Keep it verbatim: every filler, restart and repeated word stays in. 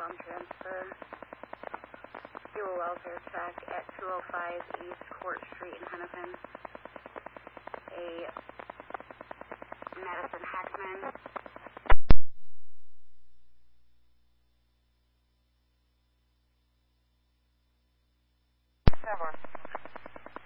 bomb transfer. Do a welfare check at two oh five East Court Street in Hennepin.